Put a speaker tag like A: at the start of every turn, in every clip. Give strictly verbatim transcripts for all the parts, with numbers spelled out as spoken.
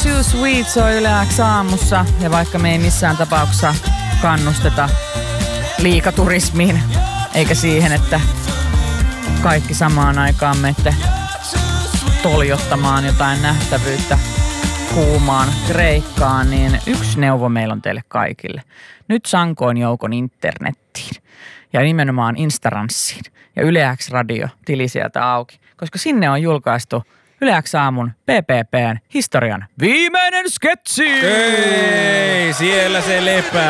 A: Too Sweet soi Yle X aamussa. Ja vaikka me ei missään tapauksessa kannusteta liikaturismiin, eikä siihen, että kaikki samaan aikaan menette toljottamaan jotain nähtävyyttä kuumaan Kreikkaan, niin yksi neuvo meillä on teille kaikille. Nyt sankoin joukon internettiin ja nimenomaan Instaranssiin ja Yle X Radio tili sieltä auki, koska sinne on julkaistu Yle X aamun P P P:n historian viimeinen sketsi!
B: Ei, siellä se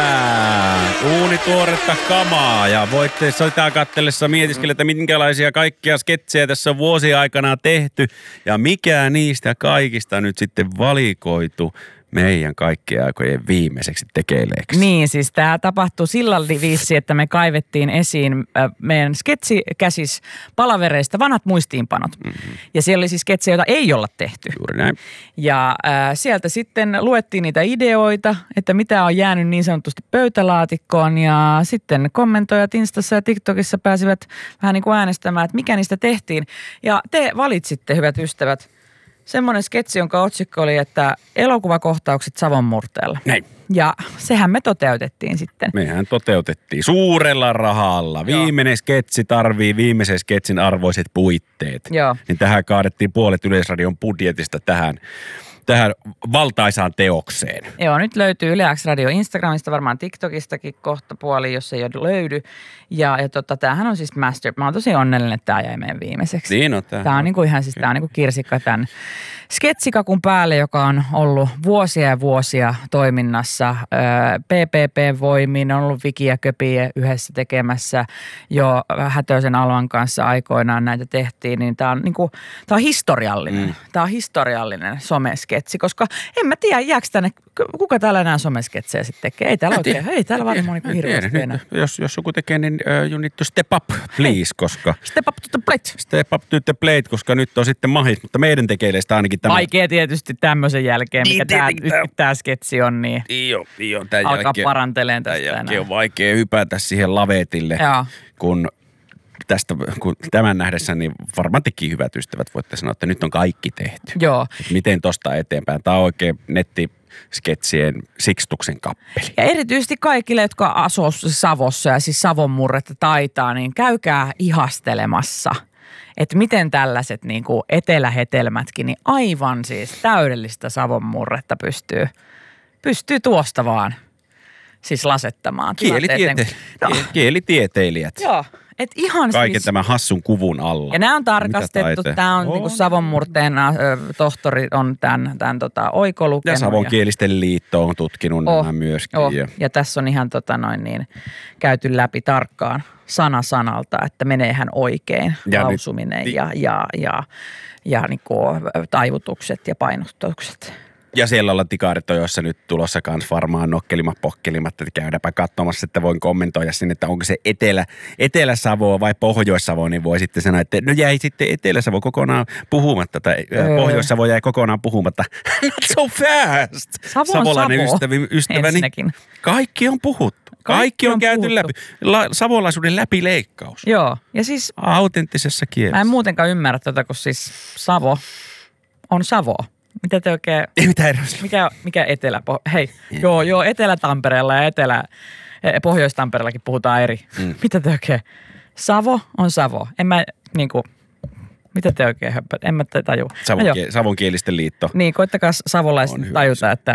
B: lepää. Uunituoretta kamaa ja voitte sitä katsellessa mietiskellä, että minkälaisia kaikkia sketsejä tässä on vuosien aikana tehty ja mikä niistä kaikista nyt sitten valikoitu meidän kaikkien aikojen viimeiseksi tekeleeksi.
A: Niin, siis tämä tapahtui sillä viisi, että me kaivettiin esiin äh, meidän sketsikäsis palavereista vanhat muistiinpanot. Mm-hmm. Ja siellä oli siis sketsejä, joita ei olla tehty.
B: Juuri näin.
A: Ja äh, sieltä sitten luettiin niitä ideoita, että mitä on jäänyt niin sanotusti pöytälaatikkoon. Ja sitten kommentoijat Instassa ja TikTokissa pääsivät vähän niin kuin äänestämään, että mikä niistä tehtiin. Ja te valitsitte, hyvät ystävät, semmoinen sketsi, jonka otsikko oli, että elokuvakohtaukset Savonmurteella.
B: Näin.
A: Ja sehän me toteutettiin sitten.
B: Mehän toteutettiin suurella rahalla. Joo. Viimeinen sketsi tarvii viimeisen sketsin arvoiset puitteet.
A: Joo.
B: Niin tähän kaadettiin puolet Yleisradion budjetista tähän, tähän valtaisaan teokseen.
A: Joo, nyt löytyy Yle X Radio Instagramista, varmaan TikTokistakin kohta puoli, jos ei ole löydy. Ja, ja tota, tämähän on siis master. Mä oon tosi onnellinen, että tämä jäi meidän viimeiseksi.
B: Niin on tämä.
A: Tämä on niinku ihan siis, tämä on niinku kirsikka tämän sketsikakun päälle, joka on ollut vuosia ja vuosia toiminnassa. P P P-voimiin on ollut Viki ja Köpi yhdessä tekemässä jo Hätöisen Alvan kanssa aikoinaan näitä tehtiin. Niin tämä on, niinku, tämä on historiallinen. Mm. Tämä on historiallinen somesketsi, koska en mä tiedä, jääkö tänne, kuka täällä enää somesketsejä sitten tekee? Ei täällä mä oikein, ei täällä varmaan niinku hirveästi enää.
B: Jos, jos joku tekee, niin uh, you need to step up, please, koska...
A: Step up to the plate.
B: Step up to the plate, koska nyt on sitten mahis, mutta meidän tekeilestä ainakin tämä...
A: Vaikea tietysti tämmöisen jälkeen, mikä
B: niin,
A: tämä, tämä, tämä sketsi on, niin
B: joo, joo, tämän
A: alkaa
B: jälkeen,
A: paranteleen tästä
B: tämän
A: enää.
B: on vaikea hypätä siihen lavetille,
A: Joo.
B: kun... Tästä, kun tämän nähdessä, niin varmaan tekin hyvät ystävät voitte sanoa, että nyt on kaikki tehty.
A: Joo.
B: Et miten tosta eteenpäin? Tämä on oikein nettisketsien Sikstuksen kappeli.
A: Ja erityisesti kaikille, jotka asuu Savossa ja siis Savonmurretta taitaa, niin käykää ihastelemassa, että miten tällaiset niin kuin etelähetelmätkin, niin aivan siis täydellistä Savonmurretta pystyy, pystyy tuosta vaan siis lasettamaan.
B: Kielitiete-
A: no.
B: Kielitieteilijät.
A: Joo. Et ihan
B: kaiken
A: siis,
B: tämän hassun kuvun alla.
A: ja nämä on tarkastettu. Tämä on, on. Niin kuin Savonmurteen äh, tohtori on tämän, tämän tota, oiko lukenut.
B: Ja Savonkielisten liitto on tutkinut oh, nämä myöskin.
A: Oh. Ja. ja tässä on ihan tota, noin niin, käyty läpi tarkkaan sana sanalta, että meneehän oikein ja lausuminen nyt, ja, ja, ja, ja niin kuin, taivutukset ja painotukset.
B: Ja siellä ollaan tikaaritojoissa nyt tulossa kans varmaan nokkelimat pokkelimat, että käydäpä katsomassa, että voin kommentoida sinne, että onko se Etelä, Etelä-Savo vai Pohjois-Savo, niin voi sitten sanoa, että no jäi sitten Etelä-Savo kokonaan puhumatta, tai öö. Pohjois-Savo jäi kokonaan puhumatta. Not so fast!
A: Savo
B: Savolainen
A: Savo.
B: ystävi, ystäväni. Ensinnäkin. Kaikki on puhuttu. Kaikki, Kaikki on, on käyty puhuttu. läpi. La, savolaisuuden läpileikkaus.
A: Joo, ja siis...
B: Autenttisessa kielessä.
A: Mä en muutenkaan ymmärrä tätä, kun siis Savo on Savo. Mitä te oikein...
B: Ei mitään eroa.
A: Mikä, mikä etelä... Hei, yeah. joo, joo, Etelä-Tampereella ja Etelä... Pohjois-Tampereellakin puhutaan eri. Mm. Mitä te oikein... Savo on Savo. En mä niinku... Mitä te oikein höppät? En mä taju.
B: Savonkie- Savonkielisten liitto.
A: Niin, koittakaa savolaiset tajuta, että...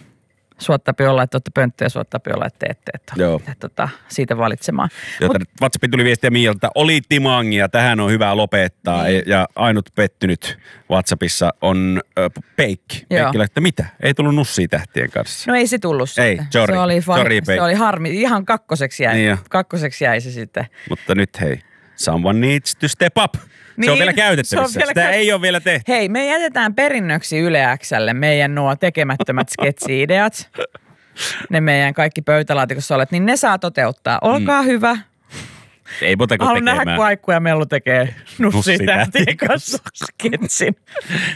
A: Suottapi olla, että olette pönttöjä ja suottapi olla, että ette. Että
B: Joo.
A: Tota, siitä valitsemaan.
B: Joten Mut, WhatsAppin tuli viestiä Miilta, oli timangia, tähän on hyvä lopettaa. Niin. Ja ainut pettynyt WhatsAppissa on äh, Peikki. Peikki että mitä? Ei tullut nussia tähtien kanssa.
A: No ei se tullut sitten.
B: Ei, sorry.
A: Se oli,
B: sorry,
A: se oli harmi. Ihan kakkoseksi jäi.
B: Niin
A: kakkoseksi jäi se sitten.
B: Mutta nyt hei, someone needs to step up. Niin, se on vielä käytettävissä. Vielä Sitä kä- ei ole vielä tehty.
A: Hei, me jätetään perinnöksi Yle X:lle meidän nuo tekemättömät sketsi-ideat. Ne meidän kaikki pöytälaatikossa olet, niin ne saa toteuttaa. Olkaa mm. hyvä.
B: Ei muuta kuin
A: tekemään.
B: tekemään.
A: Haluan nähdä, kun Aikku ja Mellu tekee nussitähtien kanssa sketsin.